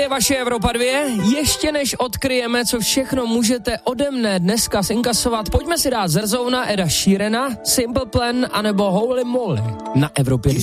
je vaše Evropa 2. Ještě než odkryjeme, co všechno můžete ode mne dneska zinkasovat, pojďme si dát Zrzouna, Eda Sheerana, Simple Plan anebo Holy Moly na Evropě 2.